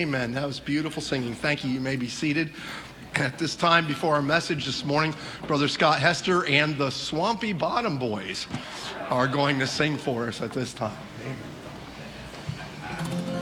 Amen. That was beautiful singing. Thank you. You may be seated. At this time, before our message this morning, Brother Scott Hester and the Swampy Bottom Boys are going to sing for us at this time. Amen.